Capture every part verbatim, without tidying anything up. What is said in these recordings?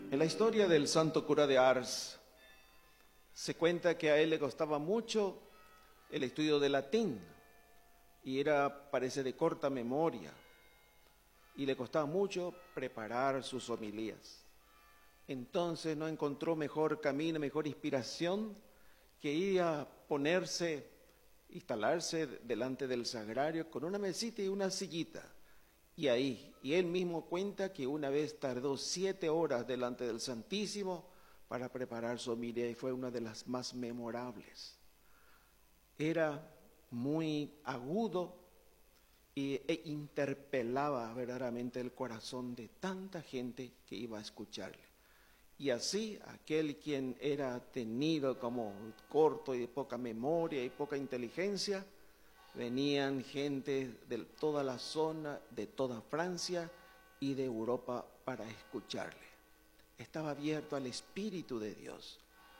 En la historia del santo cura de Ars, se cuenta que a él le costaba mucho el estudio de latín, y era, parece, de corta memoria, y le costaba mucho preparar sus homilías. Entonces no encontró mejor camino, mejor inspiración, que ir a ponerse, instalarse delante del sagrario con una mesita y una sillita. Y ahí, y él mismo cuenta que una vez tardó siete horas delante del Santísimo para preparar su homilía, y fue una de las más memorables. Era muy agudo y, e interpelaba verdaderamente el corazón de tanta gente que iba a escucharle. Y así, aquel quien era tenido como corto y de poca memoria y poca inteligencia, venían gente de toda la zona, de toda Francia y de Europa para escucharle. Estaba abierto al Espíritu de Dios.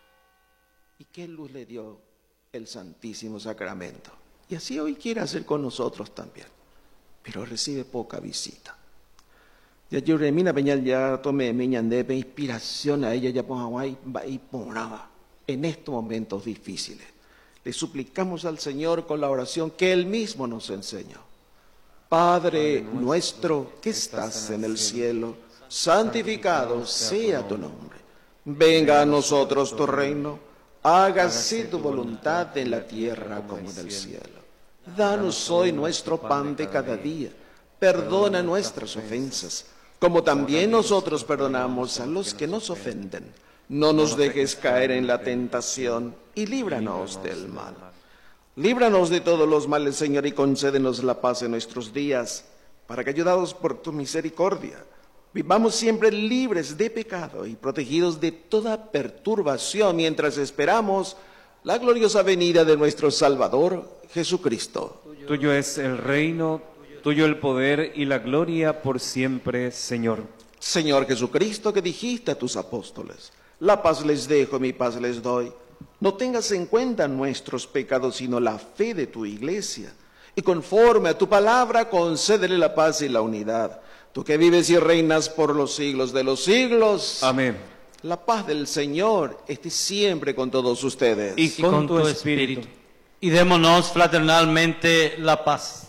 ¿Y qué luz le dio el Santísimo Sacramento? Y así hoy quiere hacer con nosotros también, pero recibe poca visita. Ya yo remina peñal ya tome meñande pe inspiración a ella ya ponga guay va y ponaba en estos momentos difíciles. Le suplicamos al Señor con la oración que Él mismo nos enseñó. Padre nuestro que estás en el cielo, santificado sea tu nombre. Venga a nosotros tu reino, hágase tu voluntad en la tierra como en el cielo. Danos hoy nuestro pan de cada día, perdona nuestras ofensas, como también nosotros perdonamos a los que nos ofenden. No nos dejes caer en la tentación y líbranos del mal. Líbranos de todos los males, Señor, y concédenos la paz en nuestros días, para que, ayudados por tu misericordia, vivamos siempre libres de pecado y protegidos de toda perturbación, mientras esperamos la gloriosa venida de nuestro Salvador, Jesucristo. Tuyo es el reino, tuyo el poder y la gloria por siempre, Señor. Señor Jesucristo, que dijiste a tus apóstoles: la paz les dejo, mi paz les doy. No tengas en cuenta nuestros pecados, sino la fe de tu iglesia. Y conforme a tu palabra, concédele la paz y la unidad. Tú que vives y reinas por los siglos de los siglos. Amén. La paz del Señor esté siempre con todos ustedes. Y con, y con tu espíritu. Y démonos fraternalmente la paz.